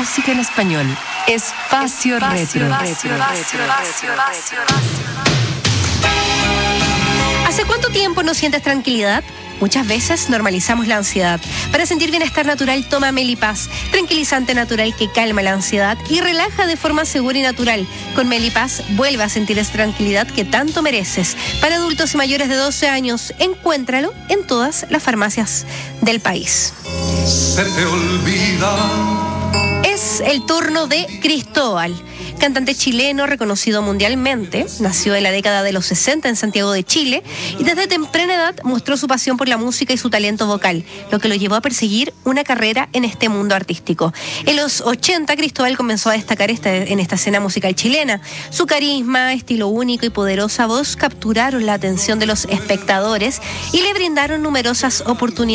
música en español. Espacio Retro. ¿Hace cuánto tiempo no sientes tranquilidad? Muchas veces normalizamos la ansiedad. Para sentir bienestar natural, toma Melipaz, tranquilizante natural que calma la ansiedad y relaja de forma segura y natural. Con Melipaz, vuelve a sentir esa tranquilidad que tanto mereces. Para adultos y mayores de 12 años, encuéntralo en todas las farmacias del país. Se te olvida. Es el turno de Cristóbal, cantante chileno reconocido mundialmente. Nació en la década de los 60 en Santiago de Chile y desde temprana edad mostró su pasión por la música y su talento vocal, lo que lo llevó a perseguir una carrera en este mundo artístico. En los 80, Cristóbal comenzó a destacar en esta escena musical chilena. Su carisma, estilo único y poderosa voz capturaron la atención de los espectadores y le brindaron numerosas oportunidades